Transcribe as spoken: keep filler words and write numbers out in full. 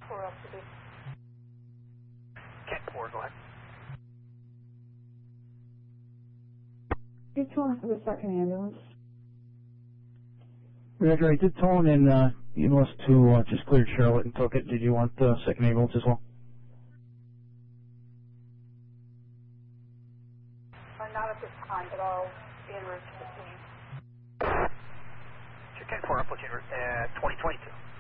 four up to be. Cat four, go ahead. You're calling for the second ambulance. Roger, I did tone and uh, you must to uh, just cleared Charlotte and took it. Did you want the second ambulance as well? Uh, not at this time, but I'll be en route to the scene. Cat four, approaching at twenty twenty-two.